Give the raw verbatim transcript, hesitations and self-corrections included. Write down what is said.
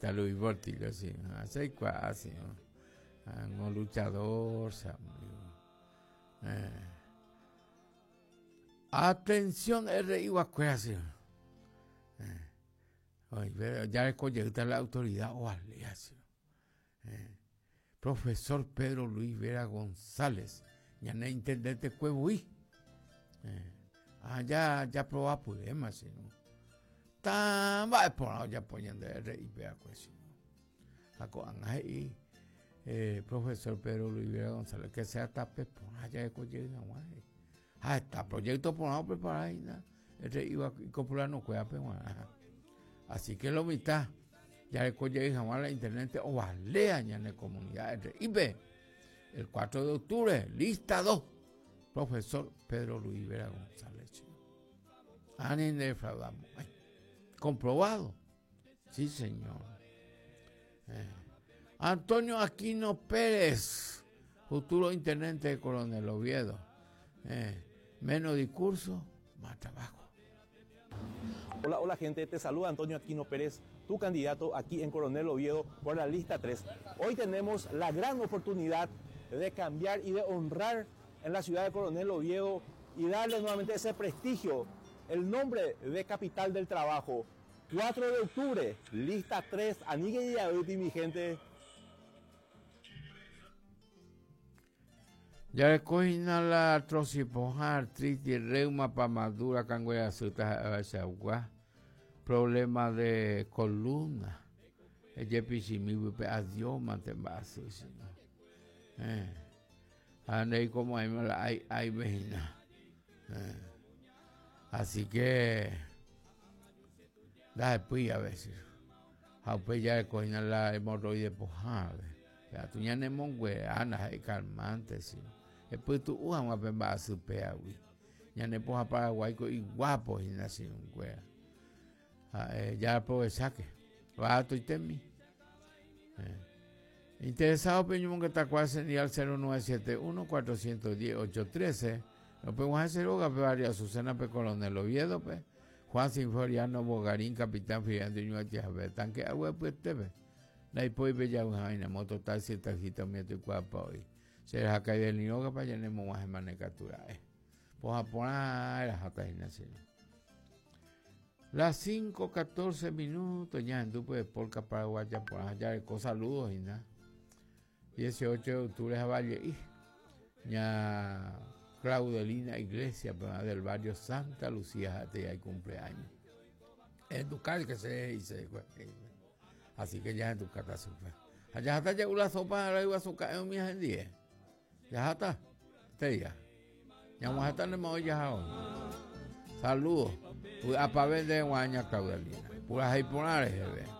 está Luis Bórtico, sí. Hace casi, un luchador, eh. Atención, R I Guacuera, sí. Eh. Oye, ya escogió la autoridad o alias. Eh. Profesor Pedro Luis Vera González, ya no intendente Cuebuí. Eh. Ah, ya, ya probaba problemas, ¿sí? ¿No? Tan va por ya poniendo R I Vera pues. Acogan ahí, eh, profesor Pedro Luis Vera González, que sea tape por allá de Coyena, guay. Ah, está proyecto por no preparar y nada. R I Popular no cuida, pero así que lo mitad. Ya le coge jamás la internet o valea ya en la comunidad R I B. El cuatro de octubre, lista dos. Profesor Pedro Luis Vera González. Ah, ni defraudamos. Ay, comprobado. Sí, señor. Eh. Antonio Aquino Pérez, futuro intendente de Coronel Oviedo. Eh. Menos discurso, más trabajo. Hola, hola gente, te saluda Antonio Aquino Pérez, tu candidato aquí en Coronel Oviedo por la lista tres. Hoy tenemos la gran oportunidad de cambiar y de honrar en la ciudad de Coronel Oviedo y darle nuevamente ese prestigio, el nombre de capital del trabajo. cuatro de octubre, lista tres, Anigue y Aduti, mi gente. Ya le cogina la trocipoja, artritis, reuma, pamadura, canguea, azúcar, agua, problemas de columna, el yepisimibu, adiós, mantembazo, eh, ande como hay, hay, hay vejina, eh. Así que, da después a veces, a pues ya le cogina la hemorroide pojada, ya tú ya no mongue, ana, es calmante, sí. Después tú usa una pemba a su peagui. Ya ne poja Paraguay y guapo y nací un güey. Ya aprovechá que va a tu temi. Interesado peñumón que está cuasi ni al cero nueve siete uno cuatro uno cero ocho uno tres. Lo podemos hacer hoga pe varias Susana pe Coronel Oviedo pe. Juan Sinforiano Bogarín, capitán Filiando y Ñuatia Javier. Tanque agua pues te ve. La hipo y bella una vaina moto taxi tajita mieto y cuapa hoy. Se les ha caído el niño que para allá tenemos más hermanas capturadas. Pues a poner las atajinas. Las cinco catorce minutos ya en Dupe de Polca Paraguaya por allá con saludos y nada. dieciocho de octubre a Valle y ya Claudelina Iglesia del barrio Santa Lucía ya hay cumpleaños. En tu casa que se dice. Así que ya en tu casa se fue. Allá hasta llegó la sopa de la azúcar en mi agendía. Ya está, este día. Ya vamos a estar en el ya hoy. Saludos. A para ver de Guaña Claudelina. Puras y polares,